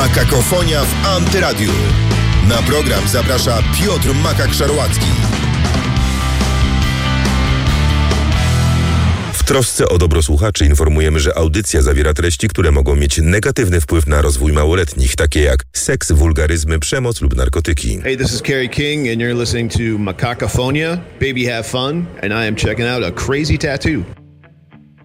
Makakofonia w Antyradiu. Na program zaprasza Piotr Makak-Szarłacki. W trosce o dobro słuchaczy informujemy, że audycja zawiera treści, które mogą mieć negatywny wpływ na rozwój małoletnich, takie jak seks, wulgaryzmy, przemoc lub narkotyki. Hey, this is Kerry King and you're listening to Makakofonia. Baby, have fun. And I am checking out a crazy tattoo.